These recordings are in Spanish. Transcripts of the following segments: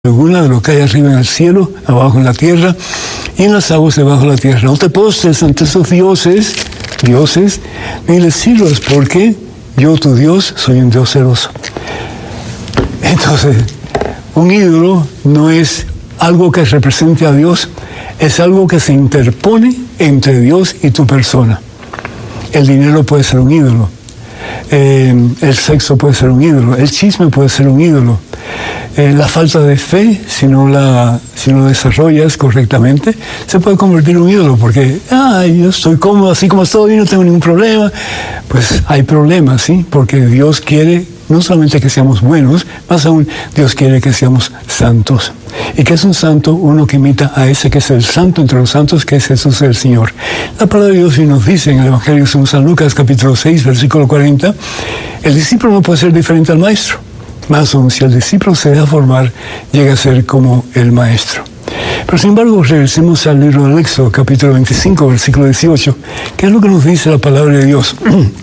alguna de lo que hay arriba en el cielo, abajo en la tierra, y en las aguas debajo de la tierra. No te postres ante esos dioses, ni les sirvas, porque yo, tu Dios, soy un Dios celoso. Entonces, un ídolo no es algo que represente a Dios, es algo que se interpone entre Dios y tu persona. El dinero puede ser un ídolo, el sexo puede ser un ídolo, el chisme puede ser un ídolo. La falta de fe, si no desarrollas correctamente, se puede convertir en un ídolo, porque yo estoy cómodo así como estoy y no tengo ningún problema. Pues hay problemas, ¿sí? Porque Dios quiere no solamente que seamos buenos, más aún Dios quiere que seamos santos. ¿Y qué es un santo? Uno que imita a ese que es el santo entre los santos, que es Jesús el Señor. La palabra de Dios nos dice en el Evangelio según San Lucas, capítulo 6, versículo 40, el discípulo no puede ser diferente al maestro. Más aún, si el discípulo se deja formar, llega a ser como el maestro. Pero sin embargo, regresemos al libro del Éxodo, capítulo 25, versículo 18. ¿Qué es lo que nos dice la palabra de Dios?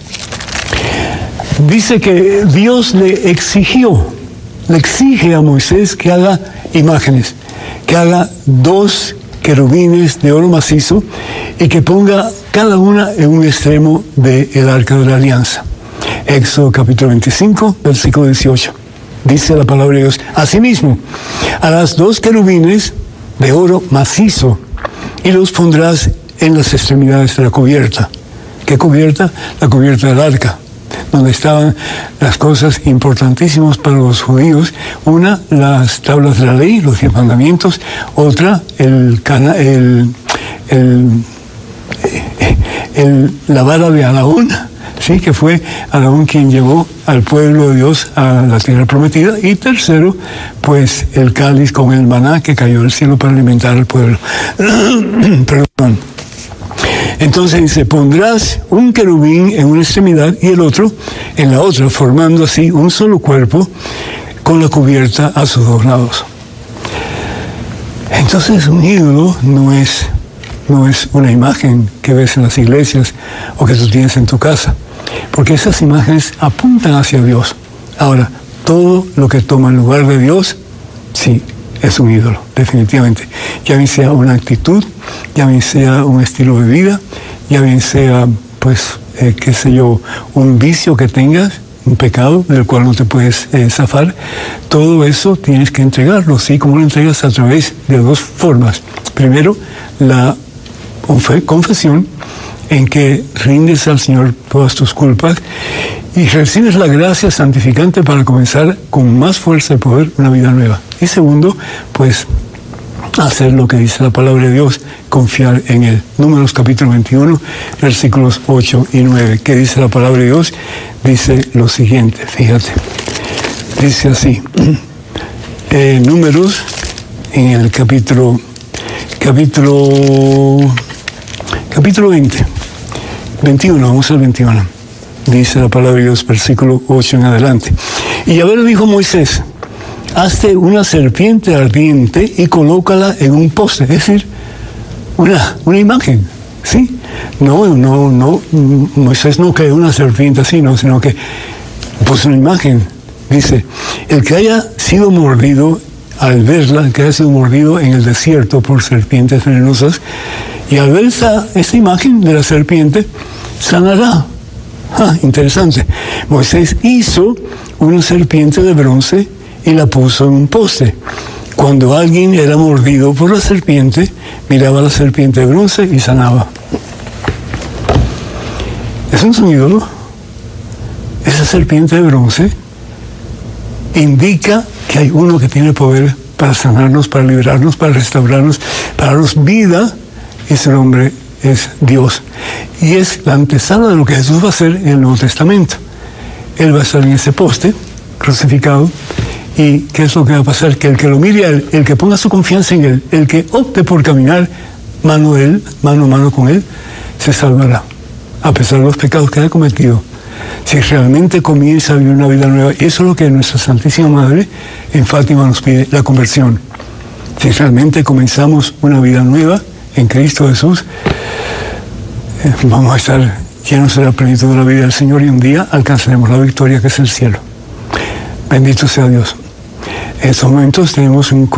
Dice que Dios le exige a Moisés que haga imágenes, que haga 2 querubines de oro macizo y que ponga cada una en un extremo del arca de la alianza. Éxodo capítulo 25, versículo 18. Dice la palabra de Dios: asimismo, harás 2 querubines de oro macizo y los pondrás en las extremidades de la cubierta. ¿Qué cubierta? La cubierta del arca, donde estaban las cosas importantísimas para los judíos. Una, las tablas de la ley, los 10 mandamientos. Otra, la vara de Aarón, sí, que fue Aarón quien llevó al pueblo de Dios a la tierra prometida. Y tercero, pues el cáliz con el maná que cayó del cielo para alimentar al pueblo. Perdón. Entonces dice: pondrás un querubín en una extremidad y el otro en la otra, formando así un solo cuerpo con la cubierta a sus 2 lados. Entonces un ídolo no es una imagen que ves en las iglesias o que tú tienes en tu casa, porque esas imágenes apuntan hacia Dios. Ahora, todo lo que toma el lugar de Dios, sí, es un ídolo, definitivamente. Ya bien sea una actitud, ya bien sea un estilo de vida, ya bien sea, pues, un vicio que tengas, un pecado del cual no te puedes zafar. Todo eso tienes que entregarlo, ¿sí? ¿Cómo lo entregas? A través de 2 formas. Primero, la confesión, en que rindes al Señor todas tus culpas y recibes la gracia santificante para comenzar con más fuerza y poder una vida nueva. Y segundo, pues hacer lo que dice la palabra de Dios, confiar en Él. Números capítulo 21, versículos 8 y 9. ¿Qué dice la palabra de Dios? Dice lo siguiente, fíjate. Dice así, Números, en el capítulo 20, 21, vamos al 21. Dice la palabra de Dios, versículo 8 en adelante. Y Yahvé le dijo a Moisés: hazte una serpiente ardiente y colócala en un poste, es decir, una imagen, ¿sí? No, Moisés no creó una serpiente así, no, sino que puso una imagen. Dice: el que haya sido mordido, al verla, el que haya sido mordido en el desierto por serpientes venenosas, y al ver esta imagen de la serpiente, sanará. Interesante. Moisés hizo una serpiente de bronce y la puso en un poste. Cuando alguien era mordido por la serpiente, miraba a la serpiente de bronce y sanaba. ¿Es un ídolo? Esa serpiente de bronce indica que hay uno que tiene poder para sanarnos, para liberarnos, para restaurarnos, para darnos vida, y su nombre es Dios. Y es la antesala de lo que Jesús va a hacer en el Nuevo Testamento. Él va a estar en ese poste, crucificado. ¿Y qué es lo que va a pasar? Que el que lo mire a Él, el que ponga su confianza en Él, el que opte por caminar mano a mano con Él, se salvará, a pesar de los pecados que haya cometido. Si realmente comienza a vivir una vida nueva, y eso es lo que nuestra Santísima Madre en Fátima nos pide, la conversión. Si realmente comenzamos una vida nueva en Cristo Jesús, vamos a estar llenos de la plenitud de la vida del Señor, y un día alcanzaremos la victoria, que es el cielo. Bendito sea Dios. En estos momentos tenemos un